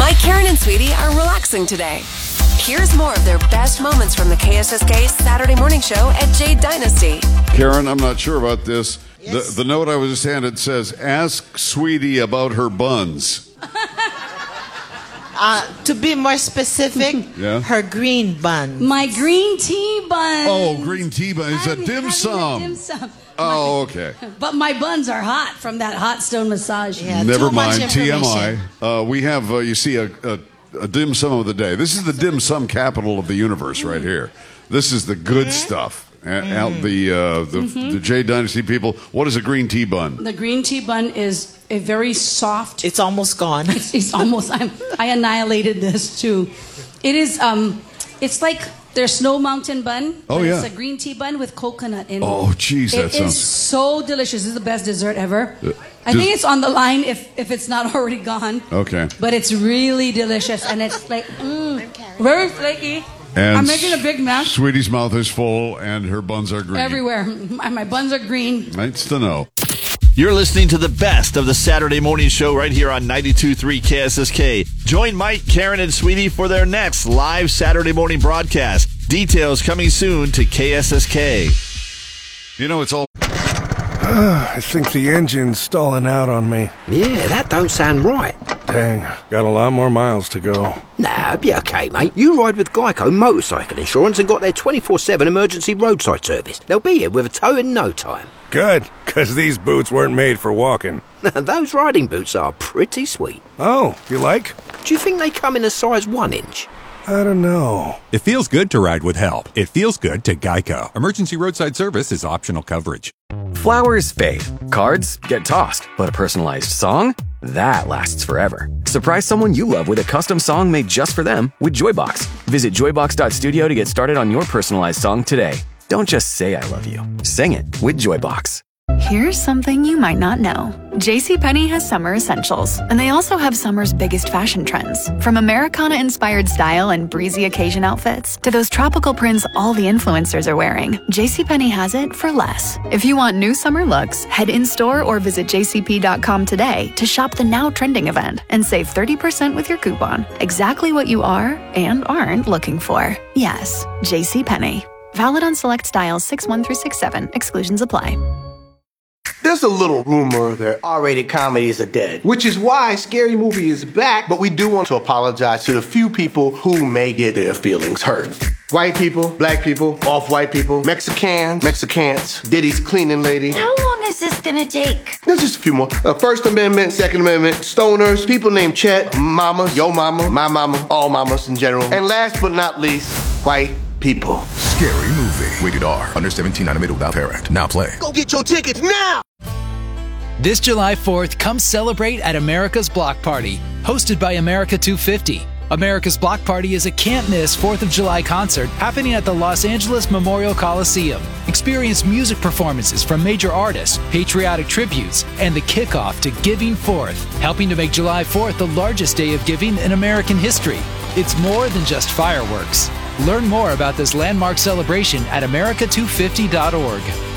Mike, Karen, and Sweetie are relaxing today. Here's more of their best moments from the KSSK Saturday Morning Show at Jade Dynasty. Karen, I'm not sure about this. Yes. The note I was just handed says, ask Sweetie about her buns. To be more specific, Yeah? her green bun. My green tea bun. Oh, green tea bun. It's a dim sum. Oh, okay. But my buns are hot from that hot stone massage. Yeah, Never too much mind. information. TMI. We have, you see, a dim sum of the day. This is the dim sum capital of the universe right here. This is the good stuff. The Jade Dynasty people, what is a green tea bun? The green tea bun is a very soft. It's almost gone. It's almost. I annihilated this too. It is. It's like their Snow Mountain bun. Oh, but yeah. It's a green tea bun with coconut in it. Oh, geez, that It sounds... is so delicious. This is the best dessert ever. I just- think it's on the line if it's not already gone. Okay. But it's really delicious, and it's like very flaky. And I'm making a big mess Sweetie's mouth is full, and her buns are green. everywhere. My buns are green. Nice to know. You're listening to the best of the Saturday Morning Show right here on 92.3 KSSK. Join Mike, Karen, and Sweetie for their next live Saturday morning broadcast. Details coming soon to KSSK. You know, it's all... I think the engine's stalling out on me. Yeah, that don't sound right. Dang, got a lot more miles to go. Nah, it'll be okay, mate. You ride with Geico Motorcycle Insurance and got their 24/7 emergency roadside service. They'll be here with a tow in no time. Good, 'cause these boots weren't made for walking. Those riding boots are pretty sweet. Oh, you like? Do you think they come in a size 1 inch? I don't know. It feels good to ride with help. It feels good to Geico. Emergency roadside service is optional coverage. Flowers fade, cards get tossed, but a personalized song? That lasts forever. Surprise someone you love with a custom song made just for them with Joybox. Visit joybox.studio to get started on your personalized song today. Don't just say I love you. Sing it with Joybox. Here's something you might not know. JCPenney has summer essentials, and they also have summer's biggest fashion trends. From Americana-inspired style and breezy occasion outfits to those tropical prints all the influencers are wearing, JCPenney has it for less. If you want new summer looks, head in-store or visit jcp.com today to shop the now trending event and save 30% with your coupon. Exactly what you are and aren't looking for. Yes, JCPenney. Valid on select styles 6-1 through 6-7. Exclusions apply. There's a little rumor that R-rated comedies are dead, which is why Scary Movie is back, but we do want to apologize to the few people who may get their feelings hurt. White people, black people, off-white people, Mexicans, Diddy's cleaning lady. How long is this gonna take? There's just a few more. First Amendment, Second Amendment, stoners, people named Chet, mama, yo mama, my mama, all mamas in general. And last but not least, white people. Scary Movie. Rated R. Under 17, animated without parent. Now play. Go get your tickets now! This July 4th, come celebrate at America's Block Party, hosted by America 250. America's Block Party is a can't-miss 4th of July concert happening at the Los Angeles Memorial Coliseum. Experience music performances from major artists, patriotic tributes, and the kickoff to Giving Forth, helping to make July 4th the largest day of giving in American history. It's more than just fireworks. Learn more about this landmark celebration at america250.org.